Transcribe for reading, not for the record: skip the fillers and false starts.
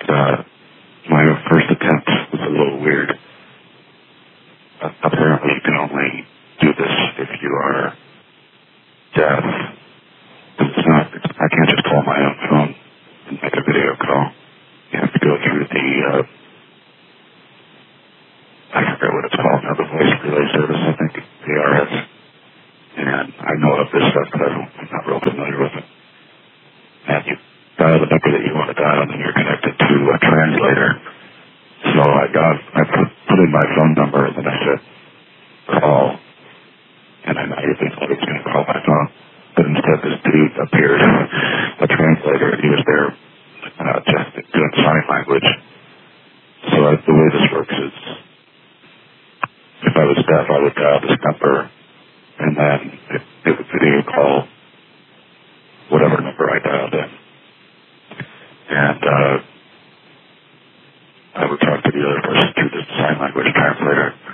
my first attempt was a little weird. Apparently you can only do this if you are deaf. It's not, I can't just call my own phone and make a video call. You have to go through the, I forget what it's called now, the voice relay service, I think, VRS. And I know of this stuff, but I'm not real familiar with it. And you dial the number that you want to dial, and then you're connected to a translator. So I put in my phone number, and then I said, call. And I immediately thought he was going to call my phone. But instead, this dude appeared, a translator, and he was there just doing sign language. So the way this works is, if I was deaf, I would dial this number, and then it would video call whatever number I dialed in. And I would talk to the other person through this sign language translator.